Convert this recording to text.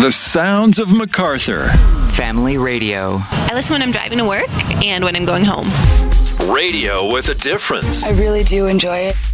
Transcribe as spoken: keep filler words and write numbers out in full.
The sounds of MacArthur. Family radio. I listen when I'm driving to work and when I'm going home. Radio with a difference. I really do enjoy it.